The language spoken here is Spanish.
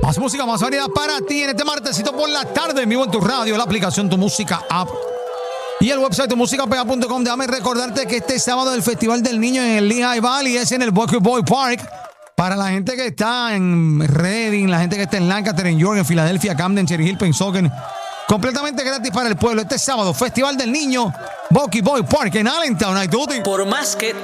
Más música, más variedad para ti en este martesito por la tarde, en vivo en tu radio, la aplicación Tu Música App y el website tumusicapega.com. Déjame recordarte que este sábado el Festival del Niño en el Lehigh Valley es en el Buckeye Boy Park. Para la gente que está en Reading, la gente que está en Lancaster, en York, en Filadelfia, Camden, Cherry Hill, Pensacola, completamente gratis para el pueblo. Este sábado, Festival del Niño, Buckeye Boy Park en Allentown. Por más que